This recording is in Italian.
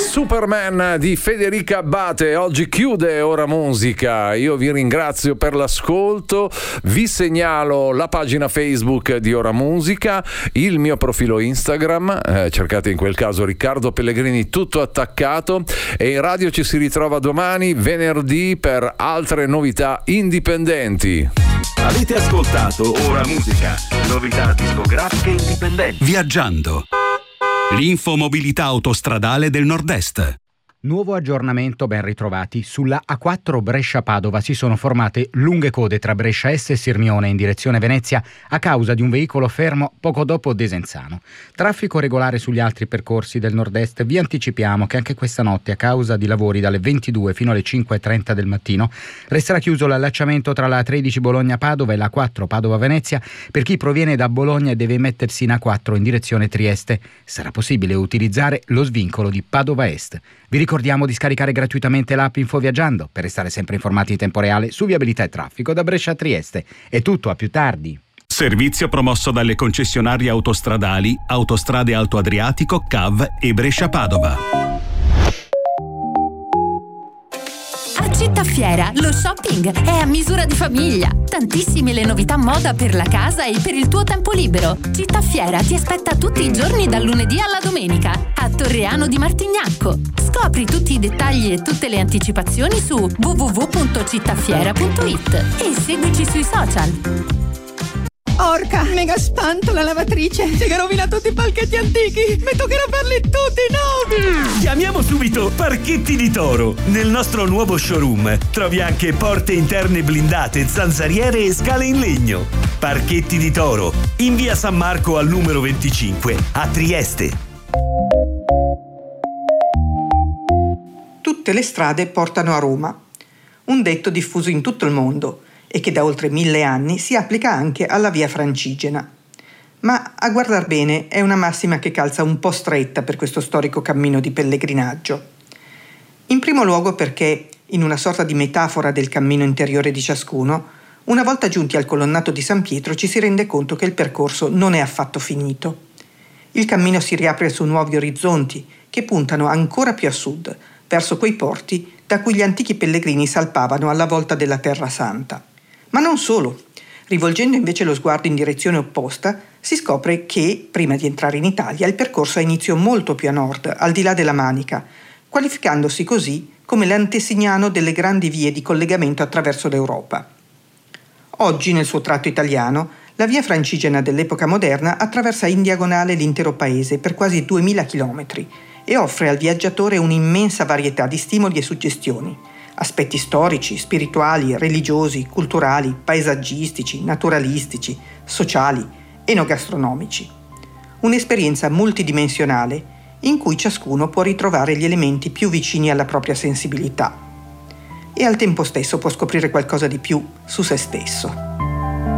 Superman di Federica Abbate oggi chiude Ora Musica. Io vi ringrazio per l'ascolto, vi segnalo la pagina Facebook di Ora Musica, il mio profilo Instagram, cercate in quel caso Riccardo Pellegrini tutto attaccato, e in radio ci si ritrova domani venerdì per altre novità indipendenti. Avete ascoltato Ora Musica, novità discografiche indipendenti. Viaggiando. L'infomobilità autostradale del Nord-Est. Nuovo aggiornamento, ben ritrovati. Sulla A4 Brescia-Padova si sono formate lunghe code tra Brescia Est e Sirmione in direzione Venezia a causa di un veicolo fermo poco dopo Desenzano. Traffico regolare sugli altri percorsi del Nord-Est. Vi anticipiamo che anche questa notte, a causa di lavori dalle 22 fino alle 5:30 del mattino, resterà chiuso l'allacciamento tra la A13 Bologna-Padova e la A4 Padova-Venezia per chi proviene da Bologna e deve mettersi in A4 in direzione Trieste. Sarà possibile utilizzare lo svincolo di Padova Est. Vi ricordiamo di scaricare gratuitamente l'app Infoviaggiando per restare sempre informati in tempo reale su viabilità e traffico da Brescia a Trieste. È tutto, a più tardi. Servizio promosso dalle concessionarie autostradali Autostrade Alto Adriatico, CAV e Brescia-Padova. A Città Fiera lo shopping è a misura di famiglia. Tantissime le novità moda per la casa e per il tuo tempo libero. Città Fiera ti aspetta tutti i giorni dal lunedì alla domenica a Torreano di Martignacco. Scopri tutti i dettagli e tutte le anticipazioni su www.cittafiera.it e seguici sui social. Orca, mega spanto la lavatrice. Si è rovinato tutti i palchetti antichi. Mi toccherà farli tutti nuovi. Chiamiamo subito Parchetti di Toro. Nel nostro nuovo showroom trovi anche porte interne blindate, zanzariere e scale in legno. Parchetti di Toro, in via San Marco al numero 25 a Trieste. Tutte le strade portano a Roma. Un detto diffuso in tutto il mondo e che da oltre 1000 anni si applica anche alla via Francigena. Ma a guardar bene è una massima che calza un po' stretta per questo storico cammino di pellegrinaggio. In primo luogo perché, in una sorta di metafora del cammino interiore di ciascuno, una volta giunti al colonnato di San Pietro ci si rende conto che il percorso non è affatto finito. Il cammino si riapre su nuovi orizzonti che puntano ancora più a sud, verso quei porti da cui gli antichi pellegrini salpavano alla volta della Terra Santa. Ma non solo. Rivolgendo invece lo sguardo in direzione opposta, si scopre che, prima di entrare in Italia, il percorso ha inizio molto più a nord, al di là della Manica, qualificandosi così come l'antesignano delle grandi vie di collegamento attraverso l'Europa. Oggi, nel suo tratto italiano, la via Francigena dell'epoca moderna attraversa in diagonale l'intero paese per quasi 2000 chilometri e offre al viaggiatore un'immensa varietà di stimoli e suggestioni. Aspetti storici, spirituali, religiosi, culturali, paesaggistici, naturalistici, sociali, enogastronomici. Un'esperienza multidimensionale in cui ciascuno può ritrovare gli elementi più vicini alla propria sensibilità e al tempo stesso può scoprire qualcosa di più su se stesso.